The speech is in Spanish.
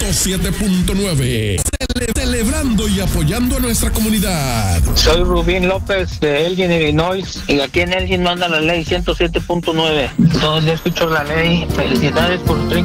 107.9. Celebrando y apoyando a nuestra comunidad. Soy Rubín López de Elgin, Illinois, y aquí en Elgin manda la ley 107.9. Todos los días escucho la ley. Felicidades por 30